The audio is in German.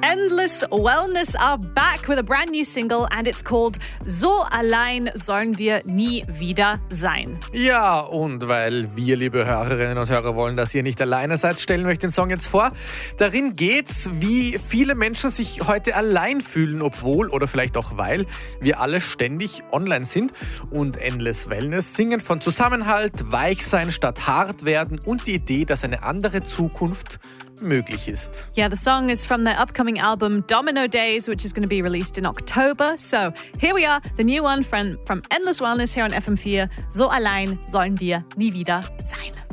Endless Wellness are back with a brand new single and it's called So allein sollen wir nie wieder sein. Ja, und weil wir, liebe Hörerinnen und Hörer, wollen, dass ihr nicht alleine seid, stellen wir euch den Song jetzt vor. Darin geht's, wie viele Menschen sich heute allein fühlen, obwohl oder vielleicht auch weil wir alle ständig online sind. Und Endless Wellness singen von Zusammenhalt, weich sein statt hart werden und die Idee, dass eine andere Zukunft möglich ist. Yeah, the song is from their upcoming album Domino Days, which is going to be released in October. So here we are, the new one from Endless Wellness here on FM4. So allein sollen wir nie wieder sein.